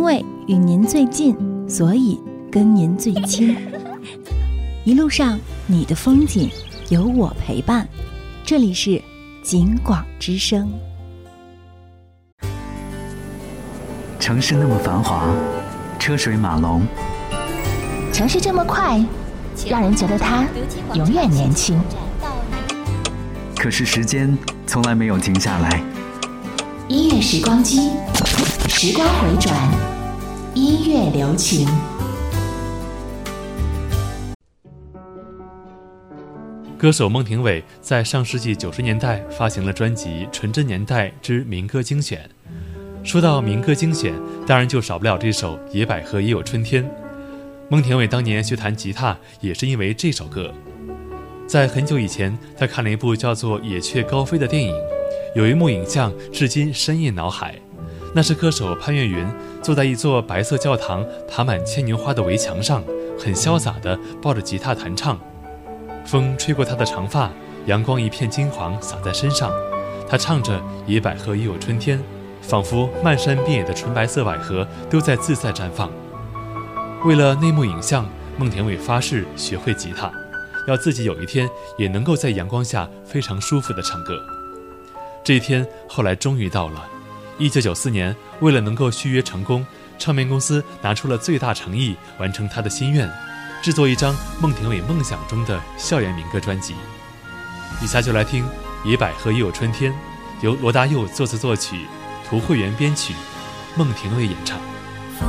为与您最近，所以跟您最亲。一路上你的风景有我陪伴，这里是景广之声。 城市那么繁华，车水马龙， 城市这么快，让人觉得它永远年轻。 可是时间从来没有停下来。 音乐时光机，时光回转，音乐留情。 歌手孟庭苇在上世纪90年代发行了专辑《纯真年代之民歌精选》。说到民歌精选，当然就少不了这首《野百合也有春天》。孟庭苇当年学弹吉他也是因为这首歌。在很久以前，他看了一部叫做《野雀高飞》的电影，有一幕影像至今深印脑海，那是歌手潘越云坐在一座白色教堂爬满牵牛花的围墙上，很潇洒地抱着吉他弹唱。风吹过他的长发，阳光一片金黄洒在身上，他唱着《野百合也有春天》，仿佛漫山遍野的纯白色百合都在自在绽放。为了那幕影像，孟庭苇发誓学会吉他，要自己有一天也能够在阳光下非常舒服地唱歌。这一天后来终于到了。1994年，为了能够续约成功，唱片公司拿出了最大诚意完成他的心愿，制作一张孟庭苇梦想中的校园民歌专辑。以下就来听《野百合也有春天》，由罗大佑作词作曲，涂慧源编曲，孟庭苇演唱。